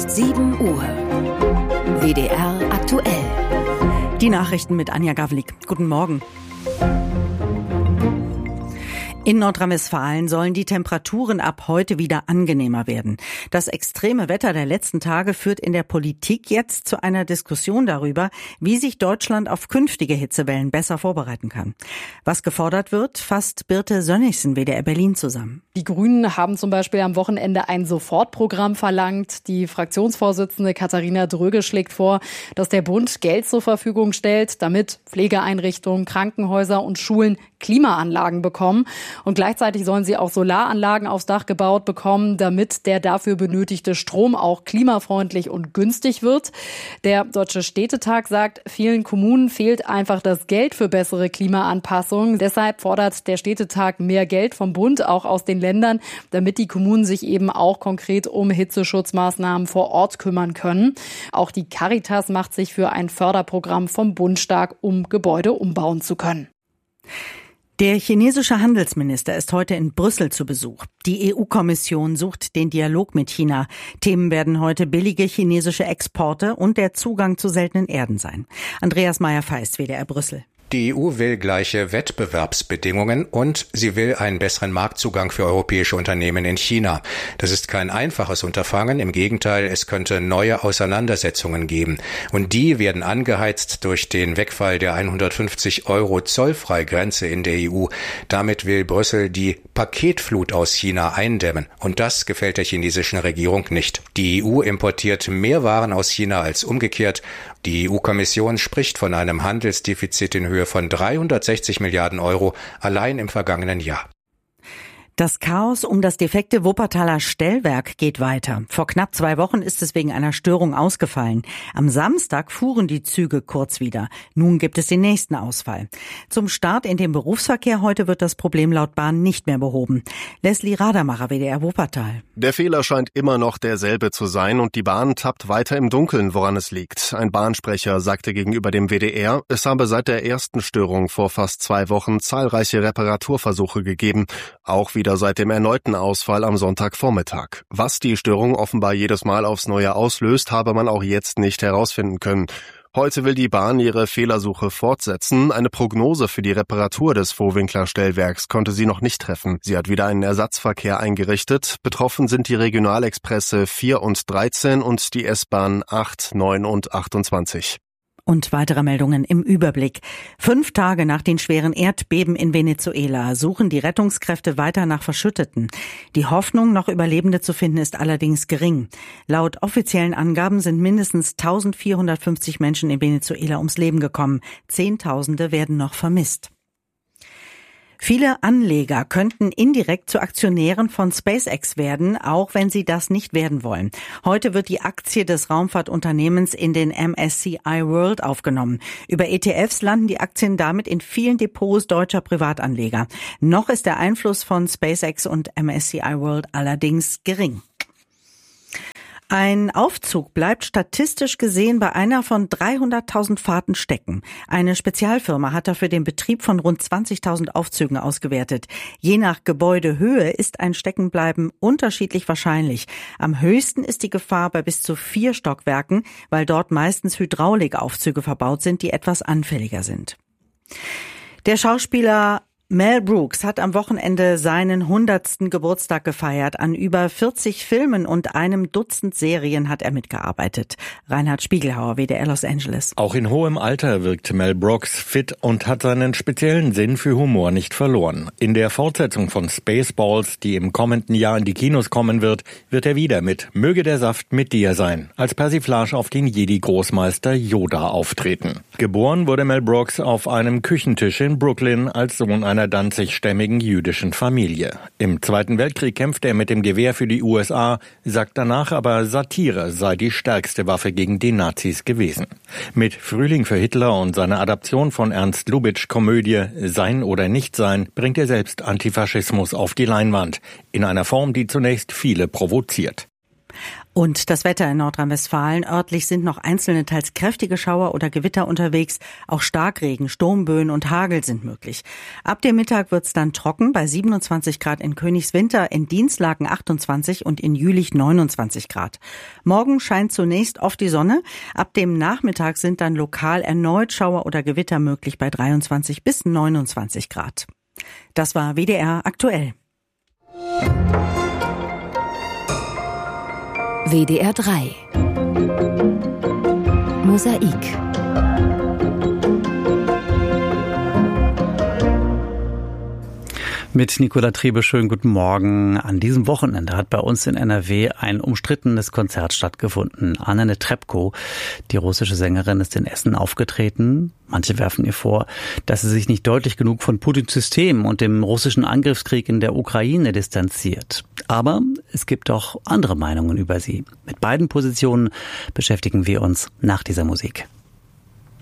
ist 7 Uhr. WDR aktuell. Die Nachrichten mit Anja Gavlik. Guten Morgen. In Nordrhein-Westfalen sollen die Temperaturen ab heute wieder angenehmer werden. Das extreme Wetter der letzten Tage führt in der Politik jetzt zu einer Diskussion darüber, wie sich Deutschland auf künftige Hitzewellen besser vorbereiten kann. Was gefordert wird, fasst Birte Sönnigsen, WDR Berlin, zusammen. Die Grünen haben zum Beispiel am Wochenende ein Sofortprogramm verlangt. Die Fraktionsvorsitzende Katharina Dröge schlägt vor, dass der Bund Geld zur Verfügung stellt, damit Pflegeeinrichtungen, Krankenhäuser und Schulen Klimaanlagen bekommen. Und gleichzeitig sollen sie auch Solaranlagen aufs Dach gebaut bekommen, damit der dafür benötigte Strom auch klimafreundlich und günstig wird. Der Deutsche Städtetag sagt, vielen Kommunen fehlt einfach das Geld für bessere Klimaanpassung. Deshalb fordert der Städtetag mehr Geld vom Bund, auch aus den Ländern, damit die Kommunen sich eben auch konkret um Hitzeschutzmaßnahmen vor Ort kümmern können. Auch die Caritas macht sich für ein Förderprogramm vom Bund stark, um Gebäude umbauen zu können. Der chinesische Handelsminister ist heute in Brüssel zu Besuch. Die EU-Kommission sucht den Dialog mit China. Themen werden heute billige chinesische Exporte und der Zugang zu seltenen Erden sein. Andreas Meyer-Feist, WDR Brüssel. Die EU will gleiche Wettbewerbsbedingungen und sie will einen besseren Marktzugang für europäische Unternehmen in China. Das ist kein einfaches Unterfangen. Im Gegenteil, es könnte neue Auseinandersetzungen geben. Und die werden angeheizt durch den Wegfall der 150 € Zollfreigrenze in der EU. Damit will Brüssel die Paketflut aus China eindämmen. Und das gefällt der chinesischen Regierung nicht. Die EU importiert mehr Waren aus China als umgekehrt. Die EU-Kommission spricht von einem Handelsdefizit in Höhe von 360 Milliarden € allein im vergangenen Jahr. Das Chaos um das defekte Wuppertaler Stellwerk geht weiter. Vor knapp 2 Wochen ist es wegen einer Störung ausgefallen. Am Samstag fuhren die Züge kurz wieder. Nun gibt es den nächsten Ausfall. Zum Start in den Berufsverkehr heute wird das Problem laut Bahn nicht mehr behoben. Leslie Radermacher, WDR Wuppertal. Der Fehler scheint immer noch derselbe zu sein und die Bahn tappt weiter im Dunkeln, woran es liegt. Ein Bahnsprecher sagte gegenüber dem WDR, es habe seit der ersten Störung vor fast 2 Wochen zahlreiche Reparaturversuche gegeben, auch wieder seit dem erneuten Ausfall am Sonntagvormittag. Was die Störung offenbar jedes Mal aufs Neue auslöst, habe man auch jetzt nicht herausfinden können. Heute will die Bahn ihre Fehlersuche fortsetzen. Eine Prognose für die Reparatur des Vohwinkler-Stellwerks konnte sie noch nicht treffen. Sie hat wieder einen Ersatzverkehr eingerichtet. Betroffen sind die Regionalexpresse 4 und 13 und die S-Bahn 8, 9 und 28. Und weitere Meldungen im Überblick. 5 Tage nach den schweren Erdbeben in Venezuela suchen die Rettungskräfte weiter nach Verschütteten. Die Hoffnung, noch Überlebende zu finden, ist allerdings gering. Laut offiziellen Angaben sind mindestens 1450 Menschen in Venezuela ums Leben gekommen. Zehntausende werden noch vermisst. Viele Anleger könnten indirekt zu Aktionären von SpaceX werden, auch wenn sie das nicht werden wollen. Heute wird die Aktie des Raumfahrtunternehmens in den MSCI World aufgenommen. Über ETFs landen die Aktien damit in vielen Depots deutscher Privatanleger. Noch ist der Einfluss von SpaceX und MSCI World allerdings gering. Ein Aufzug bleibt statistisch gesehen bei einer von 300.000 Fahrten stecken. Eine Spezialfirma hat dafür den Betrieb von rund 20.000 Aufzügen ausgewertet. Je nach Gebäudehöhe ist ein Steckenbleiben unterschiedlich wahrscheinlich. Am höchsten ist die Gefahr bei bis zu 4 Stockwerken, weil dort meistens Hydraulikaufzüge verbaut sind, die etwas anfälliger sind. Der Schauspieler Mel Brooks hat am Wochenende seinen 100. Geburtstag gefeiert. An über 40 Filmen und einem Dutzend Serien hat er mitgearbeitet. Reinhard Spiegelhauer, WDR Los Angeles. Auch in hohem Alter wirkt Mel Brooks fit und hat seinen speziellen Sinn für Humor nicht verloren. In der Fortsetzung von Spaceballs, die im kommenden Jahr in die Kinos kommen wird er wieder mit Möge der Saft mit dir sein, als Persiflage auf den Jedi-Großmeister Yoda auftreten. Geboren wurde Mel Brooks auf einem Küchentisch in Brooklyn als Sohn einer danzigstämmigen jüdischen Familie. Im Zweiten Weltkrieg kämpfte er mit dem Gewehr für die USA, sagt danach aber, Satire sei die stärkste Waffe gegen die Nazis gewesen. Mit Frühling für Hitler und seiner Adaption von Ernst Lubitsch Komödie Sein oder Nichtsein bringt er selbst Antifaschismus auf die Leinwand, in einer Form, die zunächst viele provoziert. Und das Wetter in Nordrhein-Westfalen. Örtlich sind noch einzelne, teils kräftige Schauer oder Gewitter unterwegs. Auch Starkregen, Sturmböen und Hagel sind möglich. Ab dem Mittag wird's dann trocken, bei 27 Grad in Königswinter, in Dinslaken 28 und in Jülich 29 Grad. Morgen scheint zunächst oft die Sonne. Ab dem Nachmittag sind dann lokal erneut Schauer oder Gewitter möglich bei 23 bis 29 Grad. Das war WDR aktuell. WDR 3 Mosaik. Mit Nicola Trebe, schönen guten Morgen. An diesem Wochenende hat bei uns in NRW ein umstrittenes Konzert stattgefunden. Anna Netrebko, die russische Sängerin, ist in Essen aufgetreten. Manche werfen ihr vor, dass sie sich nicht deutlich genug von Putins System und dem russischen Angriffskrieg in der Ukraine distanziert. Aber es gibt auch andere Meinungen über sie. Mit beiden Positionen beschäftigen wir uns nach dieser Musik.